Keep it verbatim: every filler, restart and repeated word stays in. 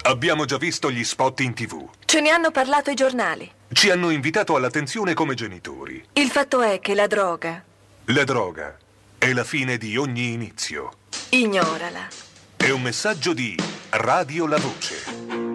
Abbiamo già visto gli spot in tivù. Ce ne hanno parlato i giornali. Ci hanno invitato all'attenzione come genitori. Il fatto è che la droga... La droga è la fine di ogni inizio. Ignorala. È un messaggio di Radio La Voce.